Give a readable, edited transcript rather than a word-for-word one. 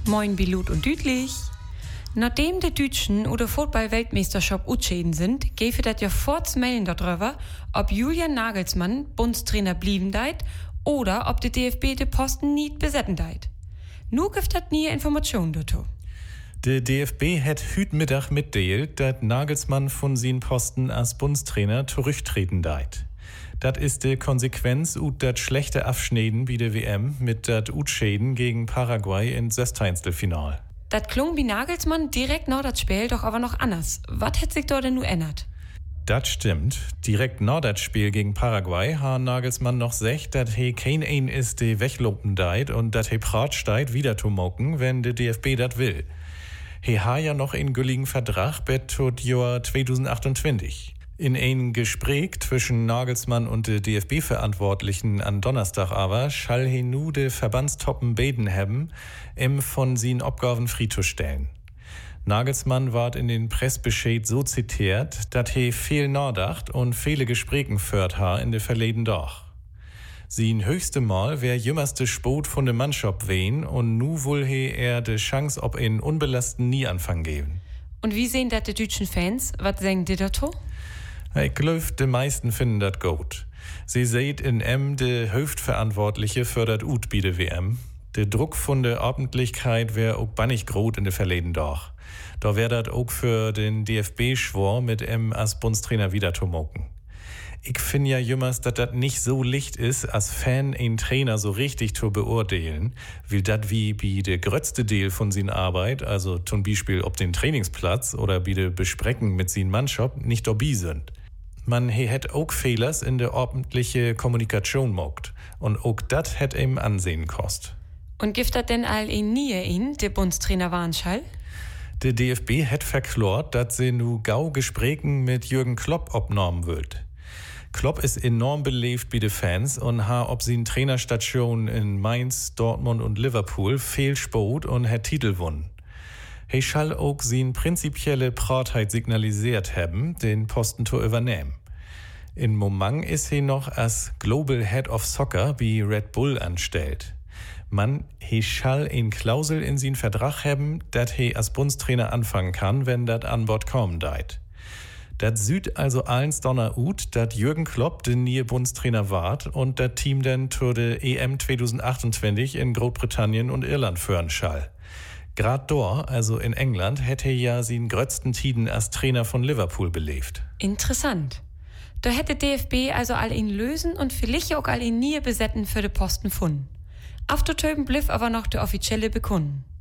Moin Bilut und Dütlich. Nachdem die Deutschen oder Fußball-Weltmeisterschaft utschäden sind, gäfe das ja fortmelden darüber, ob Julian Nagelsmann Bundestrainer blieben deit oder ob der DFB den Posten nicht besetzen deit. Nu gibt das nie Informationen dazu. Der DFB hat heute Mittag mitgeteilt, dass Nagelsmann von seinen Posten als Bundestrainer zurücktreten deit. Das ist die Konsequenz ut dat schlechte Abschneiden wie der WM mit dat Utschäden gegen Paraguay in Sechzehntelfinal. Das klung wie Nagelsmann direkt nach das Spiel doch aber noch anders. Was hat sich dort denn nu ändert? Das stimmt. Direkt nach das Spiel gegen Paraguay hat Nagelsmann noch gesagt, dass he kein ein ist, der weglopen deit und dass he Prat steit wieder zu mocken, wenn der DFB das will. He ha ja noch in gültigen Vertrag bis tot Jahr 2028. In einem Gespräch zwischen Nagelsmann und der DFB-Verantwortlichen an Donnerstag aber schall he nu de Verbandstoppen beten haben, von seinen Abgaben friezustellen. Nagelsmann ward in den Pressbescheid so zitiert, dass he viel nachdacht und viele Gesprächen führt ha in de verleden Doch. Sein höchste Mal wär jümmerste Spot von de Mannschaft wehen und nu will he de Chance ob in unbelasten nie Anfang geben. Und wie sehen das die deutschen Fans? Was sagen die dazu? Ich glaub, die meisten finden das gut. Sie seht in de Hauptverantwortliche für das Ut bei der WM. Der Druck von der Ordentlichkeit wär auch bannig groß in de verleden Doch. Da wär dat auch für den DFB schwor mit als Bundestrainer wieder zu mocken. Ich finde ja jümmers, dass das nicht so licht ist, als Fan einen Trainer so richtig zu beurteilen, weil das wie bei der grötzte Deal von seiner Arbeit, also zum Beispiel ob den Trainingsplatz oder bei der Besprechen mit seiner Mannschaft, nicht dabei sind. Man hätt auch Fehlers in der ordentliche Kommunikation mogt und auch das hätt ihm Ansehen kost. Und gibt das denn all in nie in, der Bundestrainer Warnschall? Der DFB hätt verklort, dass sie nu gau Gesprächen mit Jürgen Klopp obnormen wird. Klopp ist enorm belebt bei den Fans und ha ob sie in Trainerstation in Mainz, Dortmund und Liverpool viel spot und hat Titel gewonnen. He schall auch sin prinzipielle Pratheit signalisiert haben, den Posten zu übernehmen. In Moment ist he noch als Global Head of Soccer wie Red Bull anstellt. Man, he schall in Klausel in sin Vertrag haben, dat he als Bundestrainer anfangen kann, wenn dat an Bord kommen deit. Dat süd also allens donner ut, dat Jürgen Klopp den nie Bundestrainer ward und dat Team dann zur der EM 2028 in Großbritannien und Irland führen schall. Grad dort, also in England, hätte er ja seinen grötzten Tiden als Trainer von Liverpool belebt. Interessant. Da hätte DFB also all ihn lösen und vielleicht auch all ihn nie besetzen für den Posten gefunden. Aftertöben bliff aber noch der offizielle Bekunden.